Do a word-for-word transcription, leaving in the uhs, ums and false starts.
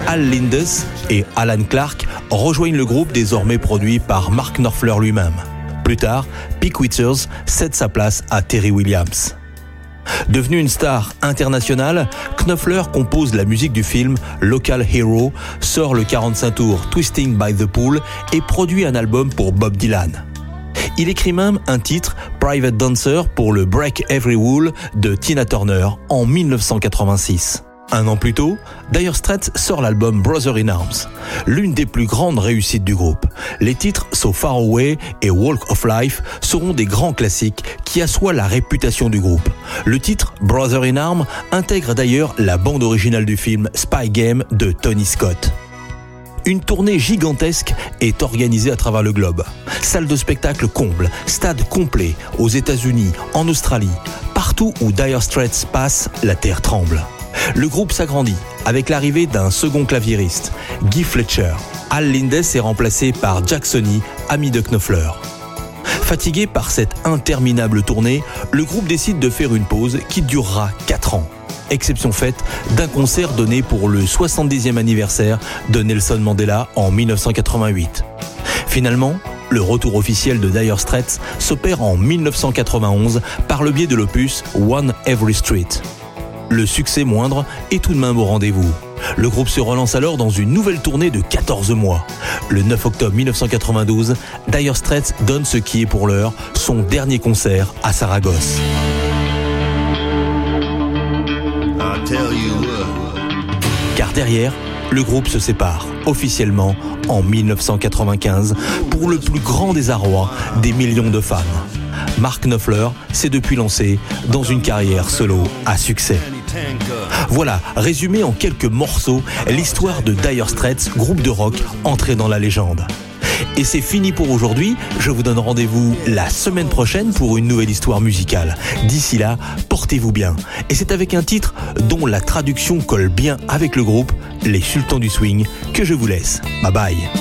Al Lindes et Alan Clark rejoignent le groupe désormais produit par Mark Knopfler lui-même. Plus tard, Pete Withers cède sa place à Terry Williams. Devenu une star internationale, Knopfler compose la musique du film Local Hero, sort le quarante-cinq tours Twisting by the Pool et produit un album pour Bob Dylan. Il écrit même un titre, Private Dancer, pour le Break Every Rule de Tina Turner en dix-neuf cent quatre-vingt-six. Un an plus tôt, Dire Straits sort l'album Brother in Arms, l'une des plus grandes réussites du groupe. Les titres So Far Away et Walk of Life seront des grands classiques qui assoient la réputation du groupe. Le titre Brother in Arms intègre d'ailleurs la bande originale du film Spy Game de Tony Scott. Une tournée gigantesque est organisée à travers le globe. Salles de spectacle comble, stades complets aux États-Unis, en Australie. Partout où Dire Straits passe, la terre tremble. Le groupe s'agrandit avec l'arrivée d'un second claviériste, Guy Fletcher. Al Lindes est remplacé par Jack Sonny, ami de Knopfler. Fatigué par cette interminable tournée, le groupe décide de faire une pause qui durera quatre ans. Exception faite d'un concert donné pour le soixante-dixième anniversaire de Nelson Mandela en dix-neuf cent quatre-vingt-huit. Finalement, le retour officiel de Dire Straits s'opère en dix-neuf cent quatre-vingt-onze par le biais de l'opus One Every Street. Le succès moindre est tout de même au rendez-vous. Le groupe se relance alors dans une nouvelle tournée de quatorze mois. Le neuf octobre dix-neuf cent quatre-vingt-douze, Dire Straits donne ce qui est pour l'heure son dernier concert à Saragosse. Car derrière, le groupe se sépare officiellement en dix-neuf cent quatre-vingt-quinze pour le plus grand désarroi des millions de fans. Mark Knopfler s'est depuis lancé dans une carrière solo à succès. Voilà, résumé en quelques morceaux, l'histoire de Dire Straits, groupe de rock entré dans la légende. Et c'est fini pour aujourd'hui, je vous donne rendez-vous la semaine prochaine pour une nouvelle histoire musicale. D'ici là, portez-vous bien. Et c'est avec un titre dont la traduction colle bien avec le groupe, les Sultans du Swing, que je vous laisse. Bye bye.